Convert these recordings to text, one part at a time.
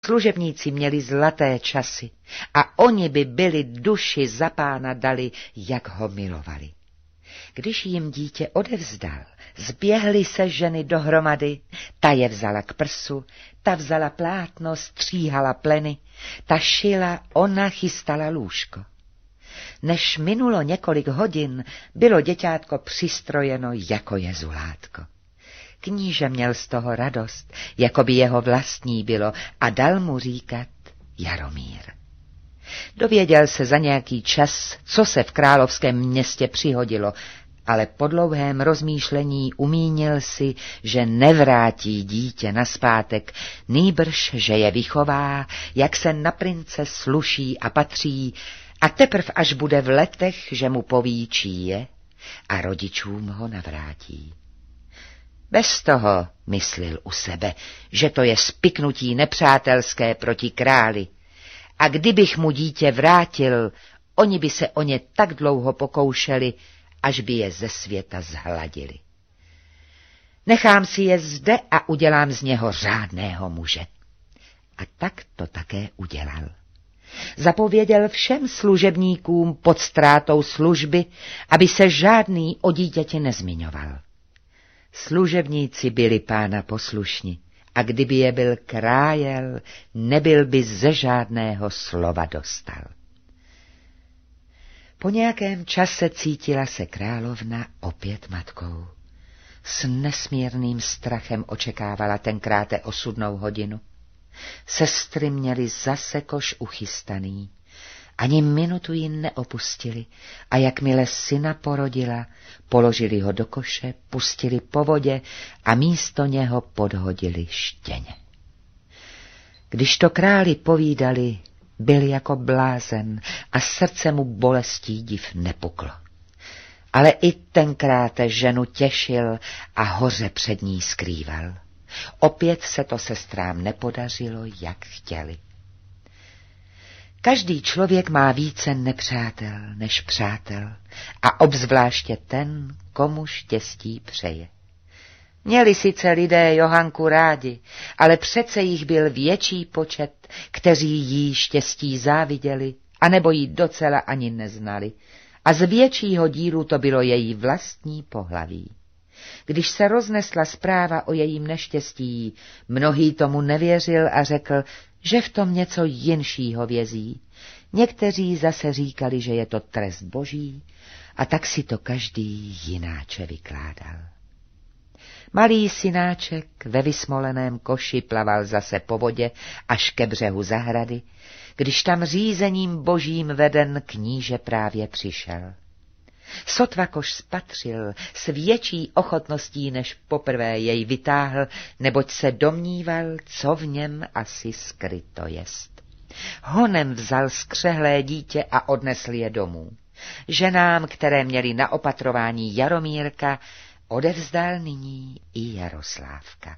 Služebníci měli zlaté časy a oni by byli duši za pána dali, jak ho milovali. Když jim dítě odevzdal, zběhly se ženy dohromady, ta je vzala k prsu, ta vzala plátno, stříhala pleny, ta šila, ona chystala lůžko. Než minulo několik hodin, bylo děťátko přistrojeno jako jezulátko. Kníže měl z toho radost, jako by jeho vlastní bylo, a dal mu říkat Jaromír. Dověděl se za nějaký čas, co se v královském městě přihodilo, ale po dlouhém rozmýšlení umínil si, že nevrátí dítě nazpátek, nýbrž, že je vychová, jak se na prince sluší a patří, a teprv až bude v letech, že mu poví, čí je, a rodičům ho navrátí. Bez toho myslil u sebe, že to je spiknutí nepřátelské proti králi, a kdybych mu dítě vrátil, oni by se o ně tak dlouho pokoušeli, až by je ze světa zhladili. Nechám si je zde a udělám z něho řádného muže. A tak to také udělal. Zapověděl všem služebníkům pod ztrátou služby, aby se žádný o dítěti nezmiňoval. Služebníci byli pána poslušni, a kdyby je byl krájel, nebyl by ze žádného slova dostal. Po nějakém čase cítila se královna opět matkou. S nesmírným strachem očekávala tenkrát osudnou hodinu. Sestry měly zase koš uchystaný. Ani minutu ji neopustili a jakmile syna porodila, položili ho do koše, pustili po vodě a místo něho podhodili štěně. Když to králi povídali, byl jako blázen a srdce mu bolestí div nepuklo. Ale i tenkrát ženu těšil a hoře před ní skrýval. Opět se to sestrám nepodařilo, jak chtěli. Každý člověk má více nepřátel než přátel a obzvláště ten, komu štěstí přeje. Měli sice lidé Johanku rádi, ale přece jich byl větší počet, kteří jí štěstí záviděli, anebo jí docela ani neznali, a z většího dílu to bylo její vlastní pohlaví. Když se roznesla zpráva o jejím neštěstí, mnohý tomu nevěřil a řekl, že v tom něco jinšího vězí. Někteří zase říkali, že je to trest boží, a tak si to každý jináče vykládal. Malý synáček ve vysmoleném koši plaval zase po vodě až ke břehu zahrady, když tam řízením božím veden kníže právě přišel. Sotva koš spatřil, s větší ochotností než poprvé jej vytáhl, neboť se domníval, co v něm asi skryto jest. Honem vzal skřehlé dítě a odnesl je domů. Ženám, které měly na opatrování Jaromírka, odevzdal nyní i Jaroslávka.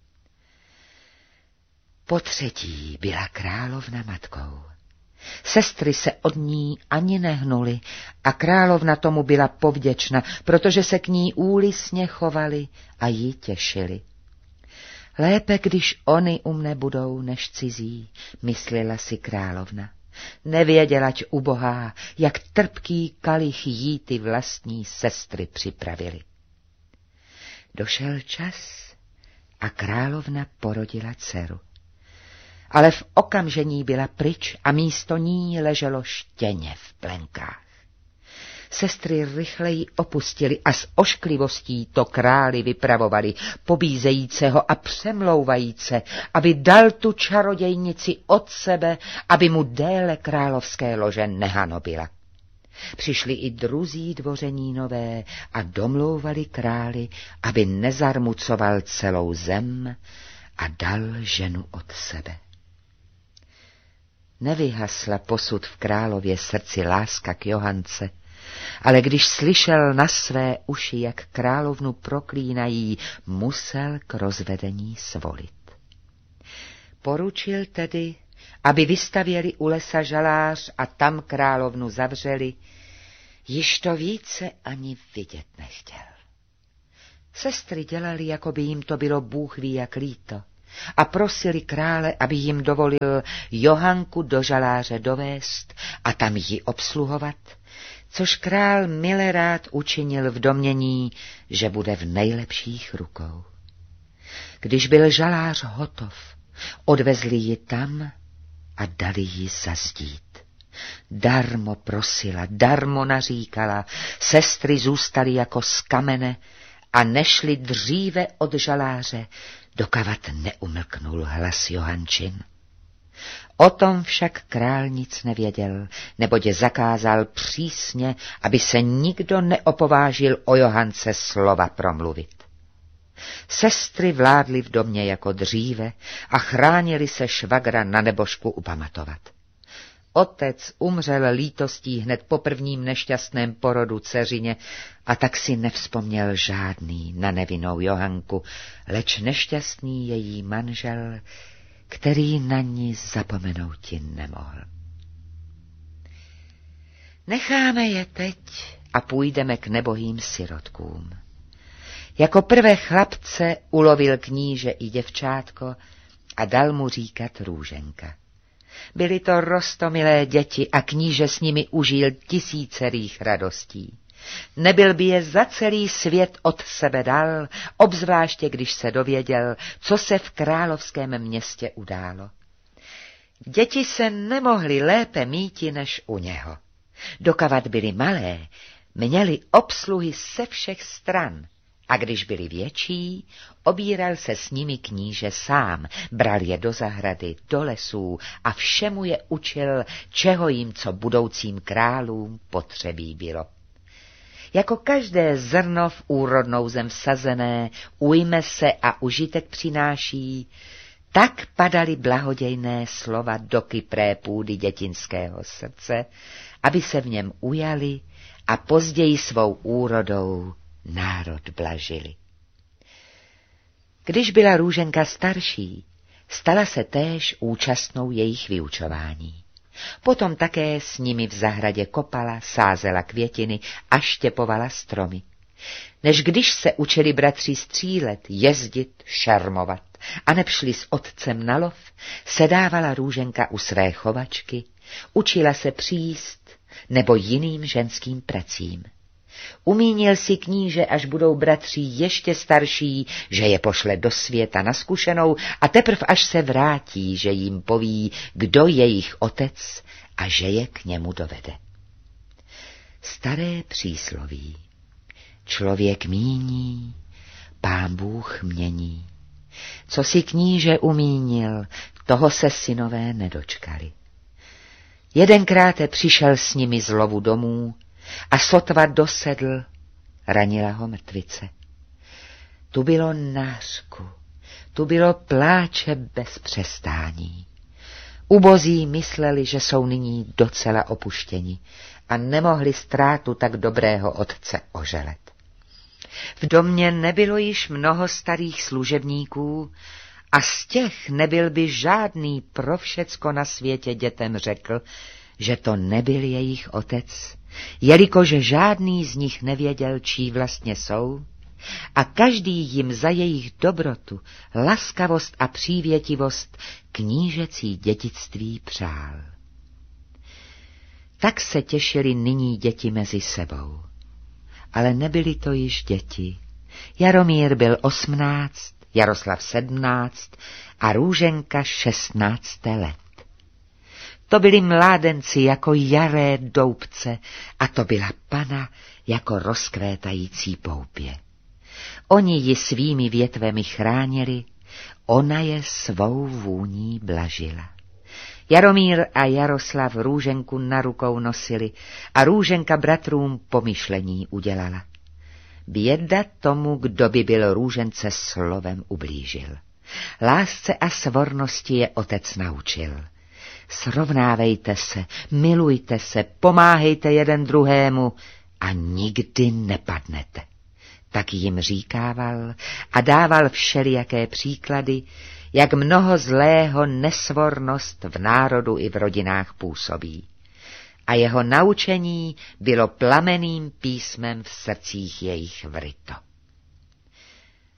Potřetí byla královna matkou. Sestry se od ní ani nehnuly a královna tomu byla povděčna, protože se k ní úlisně chovali a ji těšili. Lépe, když oni u mne budou než cizí, myslela si královna. Nevědělať ubohá, jak trpký kalich jí ty vlastní sestry připravili. Došel čas a královna porodila dceru. Ale v okamžení byla pryč a místo ní leželo štěně v plenkách. Sestry rychleji opustili a s ošklivostí to králi vypravovali, pobízejíceho a přemlouvajíce, aby dal tu čarodějnici od sebe, aby mu déle královské lože nehanobila. Přišli i druzí dvořenínové a domlouvali králi, aby nezarmucoval celou zem a dal ženu od sebe. Nevyhasla posud v králově srdci láska k Johance, ale když slyšel na své uši, jak královnu proklínají, musel k rozvedení svolit. Poručil tedy, aby vystavěli u lesa žalář a tam královnu zavřeli, již to více ani vidět nechtěl. Sestry dělali, jako by jim to bylo Bůh ví jak líto, a prosili krále, aby jim dovolil Johanku do žaláře dovést a tam ji obsluhovat, což král mile rád učinil v domnění, že bude v nejlepších rukou. Když byl žalář hotov, odvezli ji tam a dali ji zazdít. Darmo prosila, darmo naříkala, sestry zůstaly jako z kamene a nešly dříve od žaláře, dokavat neumlknul hlas Johančin. O tom však král nic nevěděl, neboť zakázal přísně, aby se nikdo neopovážil o Johance slova promluvit. Sestry vládly v domě jako dříve a chránili se švagra na nebožku upamatovat. Otec umřel lítostí hned po prvním nešťastném porodu dceřině a tak si nevzpomněl žádný na nevinnou Johanku, leč nešťastný její manžel, který na ní zapomenouti nemohl. Necháme je teď a půjdeme k nebohým sirotkům. Jako prvé chlapce ulovil kníže i děvčátko a dal mu říkat Růženka. Byly to roztomilé děti a kníže s nimi užil tisícerých radostí. Nebyl by je za celý svět od sebe dal, obzvláště když se dověděl, co se v královském městě událo. Děti se nemohly lépe míti než u něho. Dokavat byly malé, měli obsluhy se všech stran, a když byli větší, obíral se s nimi kníže sám, bral je do zahrady, do lesů a všemu je učil, čeho jim co budoucím králům potřebí bylo. Jako každé zrno v úrodnou zem vsazené ujme se a užitek přináší, tak padaly blahodějné slova do kypré půdy dětinského srdce, aby se v něm ujali a později svou úrodou národ blažili. Když byla Růženka starší, stala se též účastnou jejich vyučování. Potom také s nimi v zahradě kopala, sázela květiny a štěpovala stromy. Než když se učili bratři střílet, jezdit, šarmovat a nepšli s otcem na lov, sedávala Růženka u své chovačky, učila se příst nebo jiným ženským pracím. Umínil si kníže, až budou bratři ještě starší, že je pošle do světa na zkušenou a teprv až se vrátí, že jim poví, kdo je jejich otec a že je k němu dovede. Staré přísloví. Člověk míní, Pán Bůh mění. Co si kníže umínil, toho se synové nedočkali. Jedenkrát přišel s nimi z lovu domů a sotva dosedl, ranila ho mrtvice. Tu bylo nářku, tu bylo pláče bez přestání. Ubozí mysleli, že jsou nyní docela opuštěni a nemohli ztrátu tak dobrého otce oželet. V domě nebylo již mnoho starých služebníků a z těch nebyl by žádný pro všecko na světě dětem řekl, že to nebyl jejich otec, jelikož žádný z nich nevěděl, čí vlastně jsou, a každý jim za jejich dobrotu, laskavost a přívětivost knížecí dědictví přál. Tak se těšili nyní děti mezi sebou. Ale nebyly to již děti. Jaromír byl 18, Jaroslav 17 a Růženka 16 let. To byli mládenci jako jaré doubce a to byla pana jako rozkvétající poupě. Oni ji svými větvemi chránili, ona je svou vůní blažila. Jaromír a Jaroslav Růženku na rukou nosili a Růženka bratrům pomyšlení udělala. Běda tomu, kdo by byl Růžence slovem ublížil. Lásce a svornosti je otec naučil. Srovnávejte se, milujte se, pomáhejte jeden druhému a nikdy nepadnete. Tak jim říkával a dával všelijaké příklady, jak mnoho zlého nesvornost v národu i v rodinách působí. A jeho naučení bylo plamenným písmem v srdcích jejich vryto.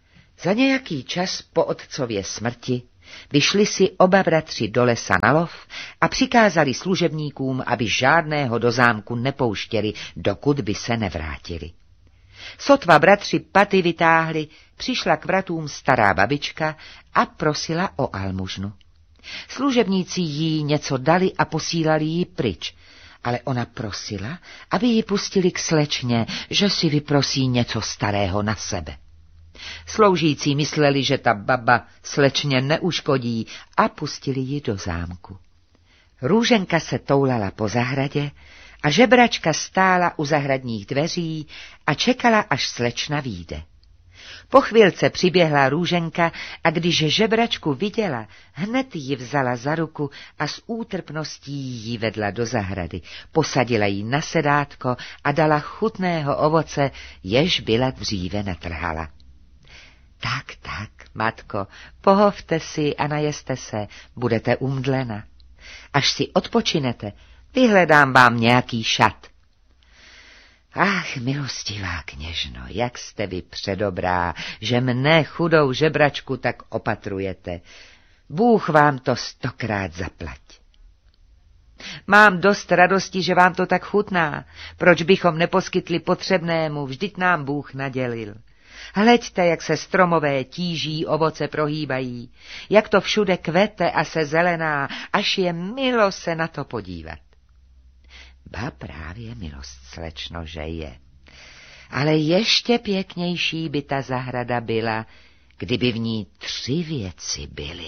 Za nějaký čas po otcově smrti vyšli si oba bratři do lesa na lov a přikázali služebníkům, aby žádného do zámku nepouštěli, dokud by se nevrátili. Sotva bratři paty vytáhli, přišla k vratům stará babička a prosila o almužnu. Služebníci jí něco dali a posílali ji pryč, ale ona prosila, aby ji pustili k slečně, že si vyprosí něco starého na sebe. Sloužící mysleli, že ta baba slečně neuškodí a pustili ji do zámku. Růženka se toulala po zahradě a žebračka stála u zahradních dveří a čekala, až slečna vyjde. Po chvilce přiběhla Růženka a když žebračku viděla, hned ji vzala za ruku a s útrpností ji vedla do zahrady, posadila ji na sedátko a dala chutného ovoce, jež byla dříve netrhala. Tak, matko, pohovte si a najeste se, budete umdlena. Až si odpočinete, vyhledám vám nějaký šat. Ach, milostivá kněžno, jak jste vy předobrá, že mne chudou žebračku tak opatrujete. Bůh vám to 100krát zaplať. Mám dost radosti, že vám to tak chutná. Proč bychom neposkytli potřebnému, vždyť nám Bůh nadělil. Hleďte, jak se stromové tíží, ovoce prohýbají, jak to všude kvete a se zelená, až je milo se na to podívat. Ba právě milost, slečno, že je. Ale ještě pěknější by ta zahrada byla, kdyby v ní 3 věci byly.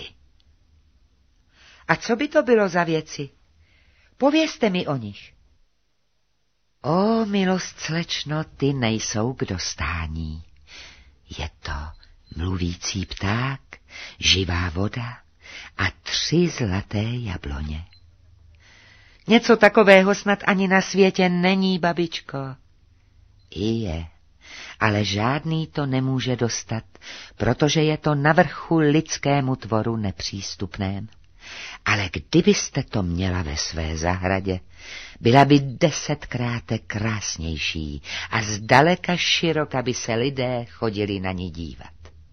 A co by to bylo za věci? Povězte mi o nich. O, milost, slečno, ty nejsou k dostání. Je to mluvící pták, živá voda a 3 zlaté jabloně. Něco takového snad ani na světě není, babičko. I je, ale žádný to nemůže dostat, protože je to na vrchu lidskému tvoru nepřístupném. Ale kdybyste to měla ve své zahradě, byla by 10krát krásnější a zdaleka široka by se lidé chodili na ní dívat.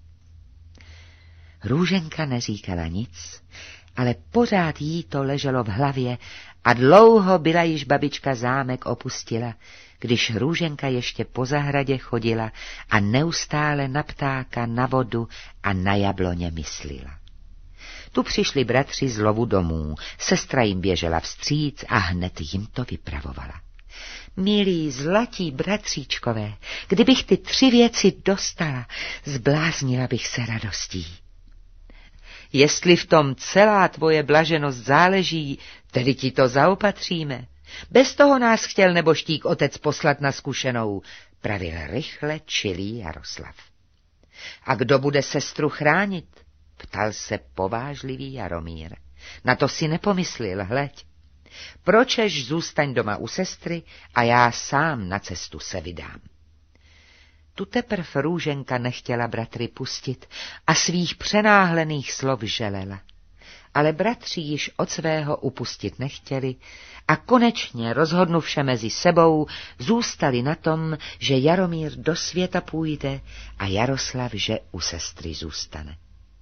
Růženka neříkala nic, ale pořád jí to leželo v hlavě a dlouho byla již babička zámek opustila, když Růženka ještě po zahradě chodila a neustále na ptáka, na vodu a na jabloně myslela. Tu přišli bratři z lovu domů, sestra jim běžela vstříc a hned jim to vypravovala. Milí zlatí bratříčkové, kdybych ty 3 věci dostala, zbláznila bych se radostí. Jestli v tom celá tvoje blaženost záleží, tedy ti to zaopatříme. Bez toho nás chtěl neboštík otec poslat na zkušenou, pravil rychle čilý Jaroslav. A kdo bude sestru chránit? Ptal se povážlivý Jaromír. Na to si nepomyslil, hleď. Pročež zůstaň doma u sestry a já sám na cestu se vydám. Tu teprv Růženka nechtěla bratry pustit a svých přenáhlených slov želela. Ale bratři již od svého upustit nechtěli a konečně rozhodnuvše mezi sebou zůstali na tom, že Jaromír do světa půjde a Jaroslav, že u sestry zůstane.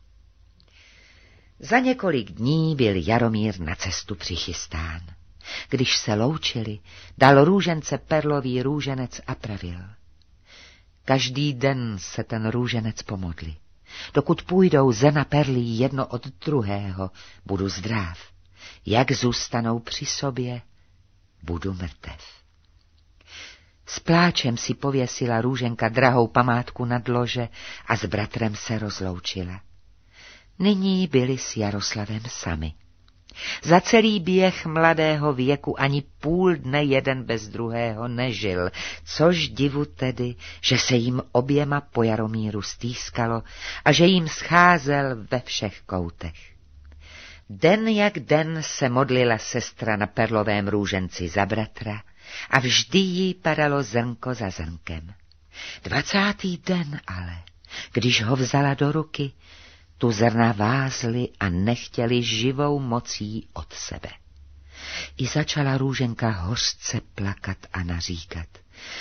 Za několik dní byl Jaromír na cestu přichystán. Když se loučili, dal Růžence perlový růženec a pravil. Každý den se ten růženec pomodli. Dokud půjdou zena perlí jedno od druhého, budu zdrav. Jak zůstanou při sobě, budu mrtev. S pláčem si pověsila Růženka drahou památku nad lože a s bratrem se rozloučila. Nyní byli s Jaroslavem sami. Za celý běh mladého věku ani půl dne jeden bez druhého nežil, což divu tedy, že se jim oběma po Jaromíru stýskalo a že jim scházel ve všech koutech. Den jak den se modlila sestra na perlovém růženci za bratra a vždy jí padalo zrnko za zrnkem. 20. den ale, když ho vzala do ruky, tu zrna vázly a nechtěli živou mocí od sebe. I začala Růženka hořce plakat a naříkat.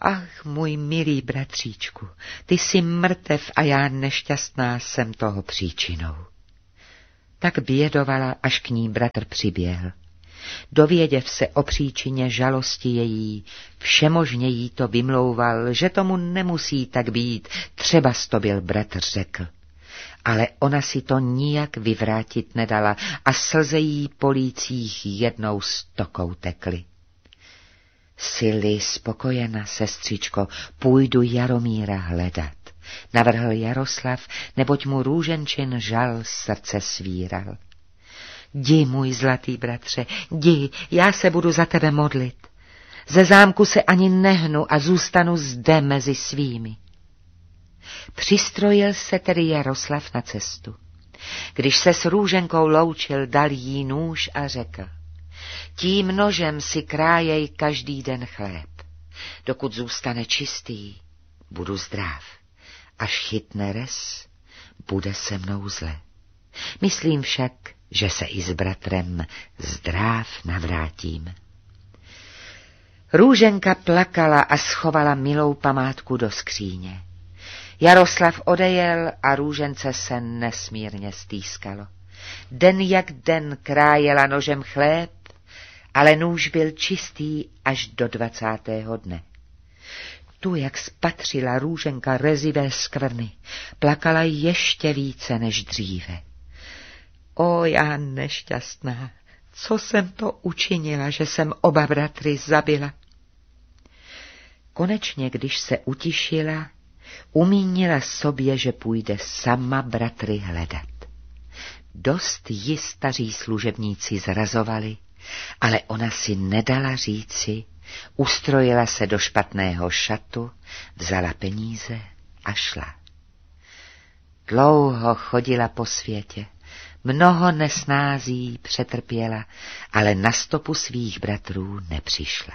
Ach, můj milý bratříčku, ty jsi mrtev a já nešťastná jsem toho příčinou. Tak bědovala, až k ní bratr přiběhl. Dověděv se o příčině žalosti její, všemožně jí to vymlouval, že tomu nemusí tak být, třeba to byl bratr řekl. Ale ona si to nijak vyvrátit nedala a slze jí po lících jednou stokou tekly. Jsi-li spokojena, sestřičko, půjdu Jaromíra hledat, navrhl Jaroslav, neboť mu Růženčin žal srdce svíral. Jdi, můj zlatý bratře, jdi, já se budu za tebe modlit. Ze zámku se ani nehnu a zůstanu zde mezi svými. Přistrojil se tedy Jaroslav na cestu. Když se s Růženkou loučil, dal jí nůž a řekl: tím nožem si krájej každý den chléb. Dokud zůstane čistý, budu zdrav. Až chytne res, bude se mnou zle. Myslím však, že se i s bratrem zdráv navrátím. Růženka plakala a schovala milou památku do skříně. Jaroslav odejel a Růžence se nesmírně stýskalo. Den jak den krájela nožem chléb, ale nůž byl čistý až do 20. dne. Tu, jak spatřila Růženka rezivé skvrny, plakala ještě více než dříve. O, já nešťastná, co jsem to učinila, že jsem oba bratry zabila? Konečně, když se utišila, umínila sobě, že půjde sama bratry hledat. Dost ji staří služebníci zrazovali, ale ona si nedala říci, ustrojila se do špatného šatu, vzala peníze a šla. Dlouho chodila po světě, mnoho nesnází přetrpěla, ale na stopu svých bratrů nepřišla.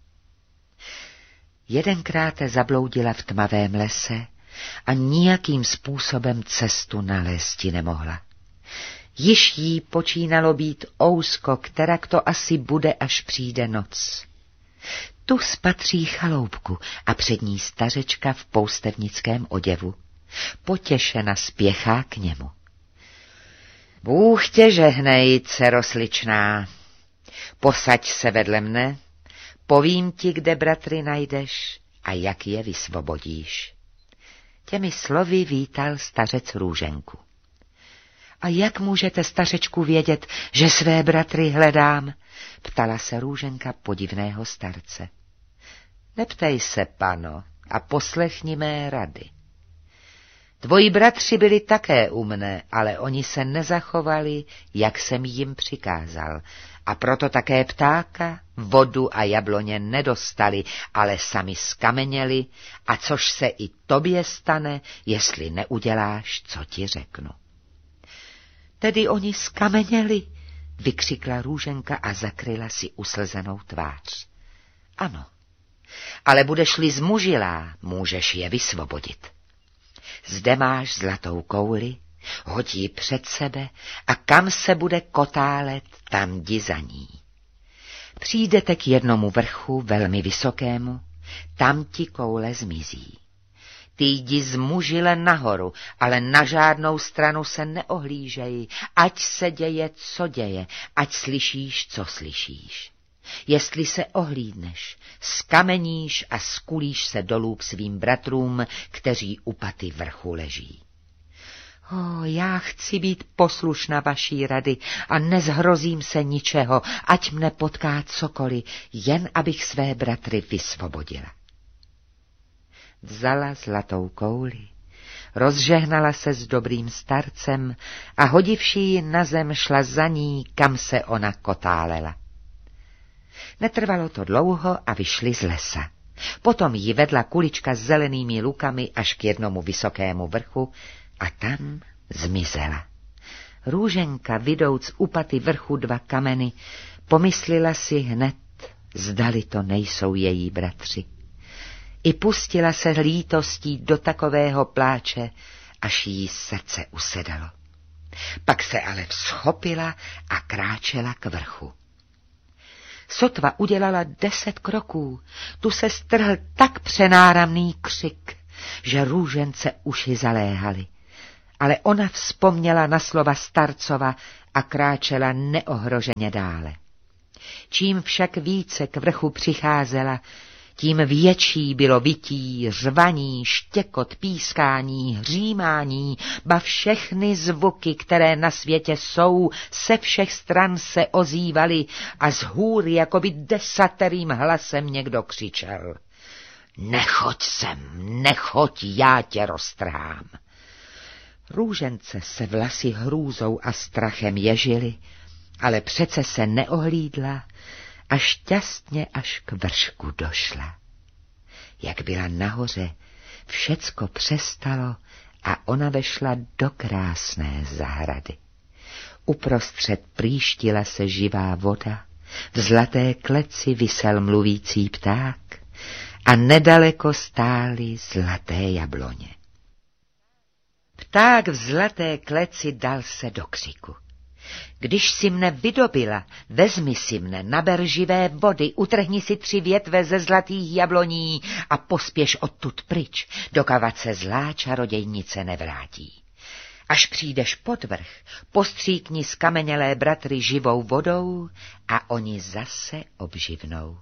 Jedenkrát zabloudila v tmavém lese a nijakým způsobem cestu nalézti nemohla. Již jí počínalo být ousko, kterak to asi bude, až přijde noc. Tu spatří chaloupku a před ní stařečka v poustevnickém oděvu. Potěšena spěchá k němu. Bůh tě žehnej, dcero sličná, posaď se vedle mne, povím ti, kde bratry najdeš a jak je vysvobodíš. Těmi slovy vítal stařec Růženku. A jak můžete, stařečku, vědět, že své bratry hledám? Ptala se Růženka podivného starce. Neptej se, pano, a poslechni mé rady. Tvoji bratři byli také umné, ale oni se nezachovali, jak jsem jim přikázal, a proto také ptáka, vodu a jabloně nedostali, ale sami skameněli, a což se i tobě stane, jestli neuděláš, co ti řeknu. Tedy oni skameněli, vykřikla Růženka a zakryla si uslzenou tvář. Ano, ale budeš-li zmužilá, můžeš je vysvobodit. Zde máš zlatou kouli, hoď ji před sebe a kam se bude kotálet, tam jdi za ní. Přijdete k jednomu vrchu velmi vysokému, tam ti koule zmizí. Ty jdi zmužile nahoru, ale na žádnou stranu se neohlížej, ať se děje, co děje, ať slyšíš, co slyšíš. Jestli se ohlídneš, skameníš a skulíš se dolů k svým bratrům, kteří u paty vrchu leží. Já chci být poslušna vaší rady a nezhrozím se ničeho, ať mne potká cokoliv, jen abych své bratry vysvobodila. Vzala zlatou kouli, rozžehnala se s dobrým starcem a hodivši ji na zem šla za ní, kam se ona kotálela. Netrvalo to dlouho a vyšli z lesa. Potom ji vedla kulička s zelenými lukami až k jednomu vysokému vrchu a tam zmizela. Růženka, vidouc u paty vrchu 2 kameny, pomyslela si hned, zdali to nejsou její bratři. I pustila se lítostí do takového pláče, až jí srdce usedalo. Pak se ale vzchopila a kráčela k vrchu. Sotva udělala 10 kroků, tu se strhl tak přenáramný křik, že růžence uši zaléhaly. Ale ona vzpomněla na slova starcova a kráčela neohroženě dále. Čím však více k vrchu přicházela, tím větší bylo vytí, řvaní, štěkot, pískání, hřímání, ba všechny zvuky, které na světě jsou, se všech stran se ozývaly a z hůr jakoby desaterým hlasem někdo křičel. Nechoď sem, nechoď, já tě roztrhám. Růžence se vlasy hrůzou a strachem ježily, ale přece se neohlídla a šťastně až k vršku došla. Jak byla nahoře, všecko přestalo a ona vešla do krásné zahrady. Uprostřed prýštila se živá voda, v zlaté kleci visel mluvící pták a nedaleko stály zlaté jabloně. Pták v zlaté kleci dal se do křiku. Když si mne vydobila, vezmi si mne, naber živé vody, utrhni si 3 větve ze zlatých jabloní a pospěš odtud pryč, dokavat se zlá čarodějnice nevrátí. Až přijdeš pod vrch, postříkni skamenělé bratry živou vodou a oni zase obživnou.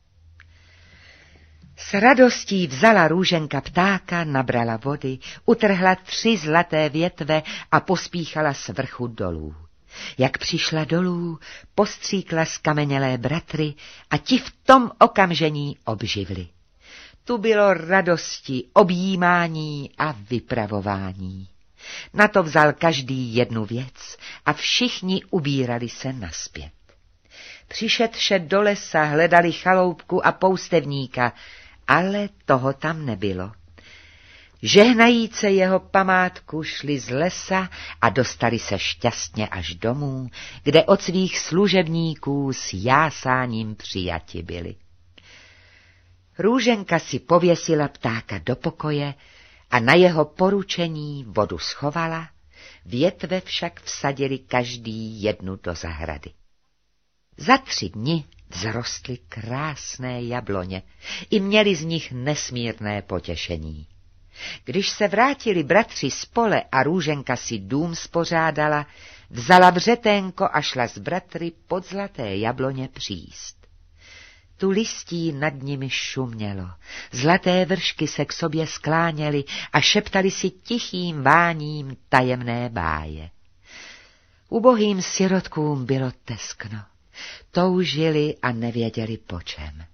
S radostí vzala růženka ptáka, nabrala vody, utrhla 3 zlaté větve a pospíchala z vrchu dolů. Jak přišla dolů, postříkla skamenělé bratry a ti v tom okamžení obživli. Tu bylo radosti, objímání a vypravování. Na to vzal každý jednu věc a všichni ubírali se nazpět. Přišedše do lesa, hledali chaloupku a poustevníka, ale toho tam nebylo. Žehnajíce jeho památku šli z lesa a dostali se šťastně až domů, kde od svých služebníků s jásáním přijati byli. Růženka si pověsila ptáka do pokoje a na jeho poručení vodu schovala, větve však vsadili každý jednu do zahrady. Za 3 dny vzrostly krásné jabloně i měli z nich nesmírné potěšení. Když se vrátili bratři z pole a růženka si dům spořádala, vzala vřeténko a šla s bratry pod zlaté jabloně příst. Tu listí nad nimi šumělo, zlaté vršky se k sobě skláněly a šeptali si tichým váním tajemné báje. Ubohým sirotkům bylo teskno, toužili a nevěděli po čem.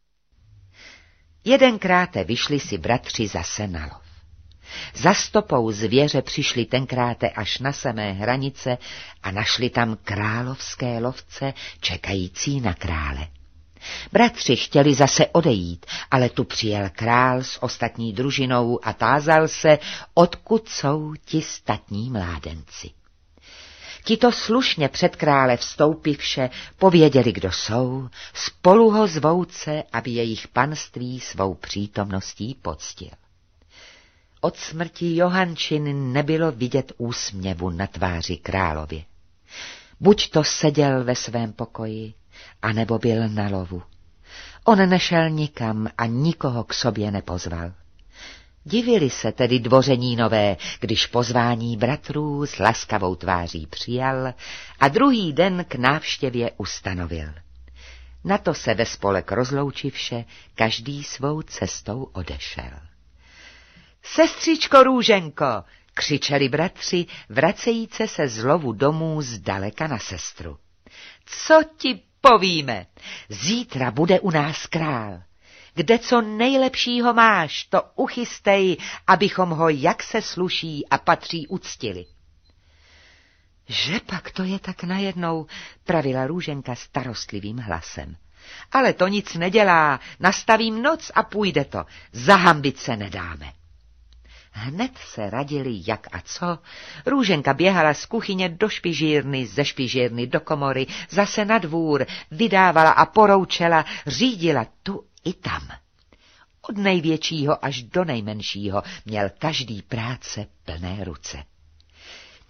Jedenkráte vyšli si bratři zase na lov. Za stopou zvěře přišli tenkráte až na samé hranice a našli tam královské lovce čekající na krále. Bratři chtěli zase odejít, ale tu přijel král s ostatní družinou a tázal se, odkud jsou ti statní mládenci. Tito slušně před krále vstoupivše pověděli, kdo jsou, spolu ho zvouce, aby jejich panství svou přítomností poctil. Od smrti Johančiny nebylo vidět úsměvu na tváři králově. Buď to seděl ve svém pokoji, anebo byl na lovu. On nešel nikam a nikoho k sobě nepozval. Divili se tedy dvořenínové, když pozvání bratrů s laskavou tváří přijal a druhý den k návštěvě ustanovil. Na to se ve spolek rozloučivše každý svou cestou odešel. Sestřičko Růženko, křičeli bratři, vracejíce se z lovu domů zdaleka na sestru. Co ti povíme? Zítra bude u nás král. Kde co nejlepšího máš, to uchystej, abychom ho, jak se sluší a patří, uctili. Že pak to je tak najednou, pravila Růženka starostlivým hlasem. Ale to nic nedělá, nastavím noc a půjde to, zahambit se nedáme. Hned se radili jak a co. Růženka běhala z kuchyně do špižírny, ze špižírny do komory, zase na dvůr, vydávala a poroučela, řídila tu i tam. Od největšího až do nejmenšího měl každý práce plné ruce.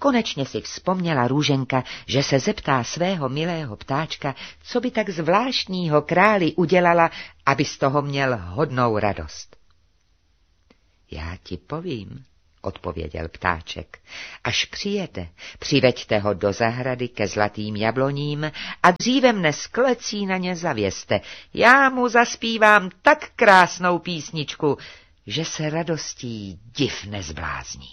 Konečně si vzpomněla Růženka, že se zeptá svého milého ptáčka, co by tak zvláštního králi udělala, aby z toho měl hodnou radost. Já ti povím, odpověděl ptáček. Až přijede, přiveďte ho do zahrady ke zlatým jabloním a dříve mne z klecí na ně zavěste. Já mu zaspívám tak krásnou písničku, že se radostí div nezblázní.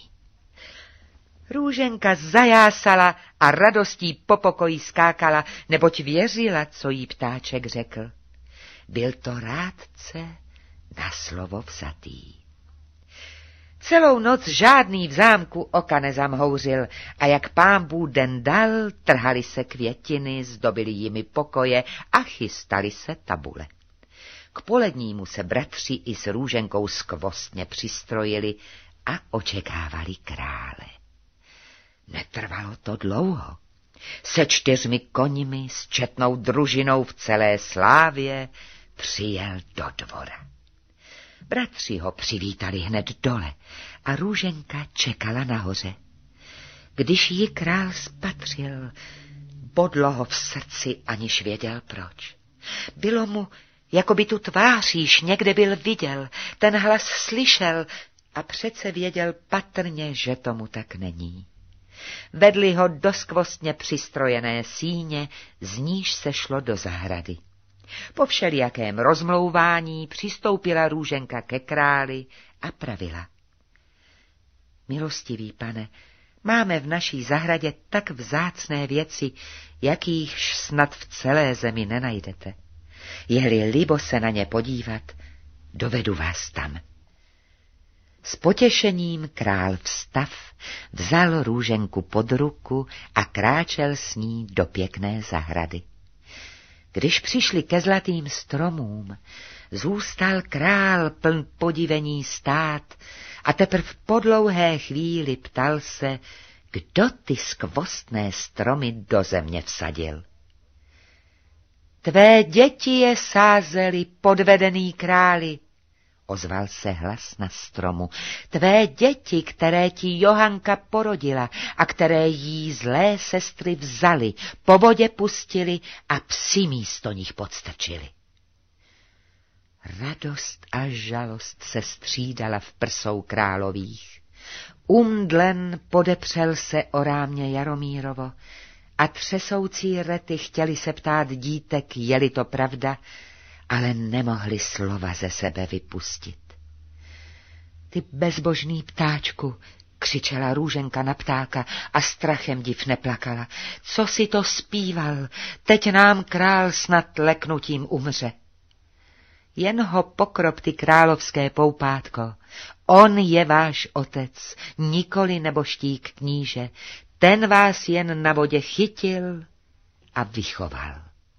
Růženka zajásala a radostí po pokoji skákala, neboť věřila, co jí ptáček řekl. Byl to rádce na slovo vzatý. Celou noc žádný v zámku oka nezamhouřil a jak pánbů den dal, trhaly se květiny, zdobily jimi pokoje a chystaly se tabule. K polednímu se bratři i s Růženkou skvostně přistrojili a očekávali krále. Netrvalo to dlouho. Se 4 koňmi, s četnou družinou v celé slávě přijel do dvora. Bratři ho přivítali hned dole a Růženka čekala nahoře. Když ji král spatřil, bodlo ho v srdci, aniž věděl proč. Bylo mu, jako by tu tvář již někde byl viděl, ten hlas slyšel a přece věděl patrně, že tomu tak není. Vedli ho do skvostně přistrojené síně, z níž se šlo do zahrady. Po všelijakém rozmlouvání přistoupila Růženka ke králi a pravila. Milostivý pane, máme v naší zahradě tak vzácné věci, jakých snad v celé zemi nenajdete. Je-li libo se na ně podívat, dovedu vás tam. S potěšením král vstav, vzal Růženku pod ruku a kráčel s ní do pěkné zahrady. Když přišli ke zlatým stromům, zůstal král pln podivení stát a teprv po dlouhé chvíli ptal se, kdo ty skvostné stromy do země vsadil. Tvé děti je sázely, podvedený králi, ozval se hlas na stromu. Tvé děti, které ti Johanka porodila a které jí zlé sestry vzali, po vodě pustili a psi místo nich podstrčili. Radost a žalost se střídala v prsou králových. Umdlen podepřel se o rámě Jaromírovo a třesoucí rety chtěli se ptát dítek, je-li to pravda, ale nemohli slova ze sebe vypustit. Ty bezbožný ptáčku, křičela Růženka na ptáka a strachem div neplakala. Co si to zpíval? Teď nám král snad leknutím umře. Jen ho pokrop, ty královské poupátko. On je váš otec, nikoli neboštík kníže. Ten vás jen na vodě chytil a vychoval.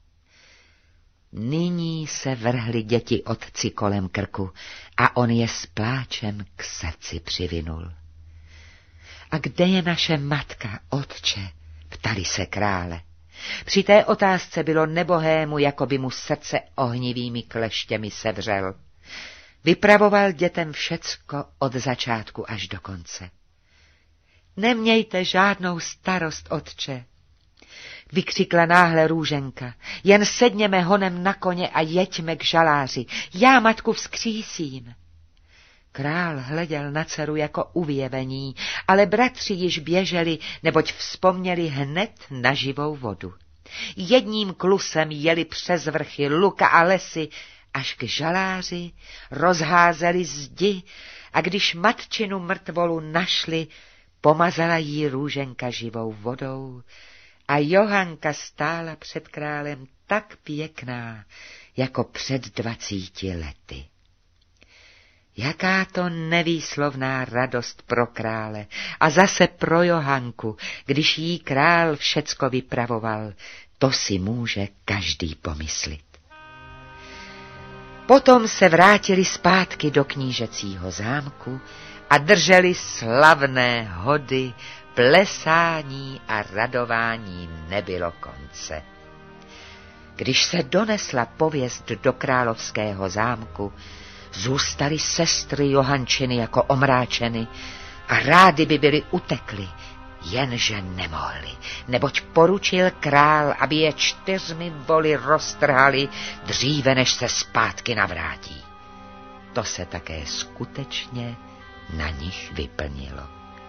Nyní se vrhly děti otci kolem krku a on je s pláčem k srdci přivinul. A kde je naše matka, otče? Ptali se krále. Při té otázce bylo nebohému, jako by mu srdce ohnivými kleštěmi sevřel. Vypravoval dětem všecko od začátku až do konce. Nemějte žádnou starost, otče, vykřikla náhle Růženka. Jen sedněme honem na koně a jeďme k žaláři. Já matku vzkřísím. Král hleděl na dceru jako uvěvení, ale bratři již běželi, neboť vzpomněli hned na živou vodu. Jedním klusem jeli přes vrchy, luka a lesy, až k žaláři, rozházeli zdi a když matčinu mrtvolu našli, pomazala jí Růženka živou vodou a Johanka stála před králem tak pěkná, jako před 20 lety. Jaká to nevýslovná radost pro krále a zase pro Johanku, když jí král všecko vypravoval, to si může každý pomyslit. Potom se vrátili zpátky do knížecího zámku a drželi slavné hody, plesání a radování nebylo konce. Když se donesla pověst do královského zámku, zůstaly sestry Johančiny jako omráčeny a rády by byly utekly, jenže nemohli, neboť poručil král, aby je 4 voly roztrhali dříve, než se zpátky navrátí. To se také skutečně na nich vyplnilo.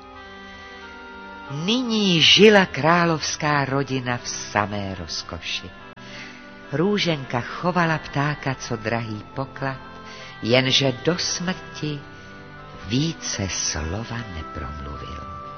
Nyní žila královská rodina v samé rozkoši. Růženka chovala ptáka, co drahý poklad, jenže do smrti více slova nepromluvil.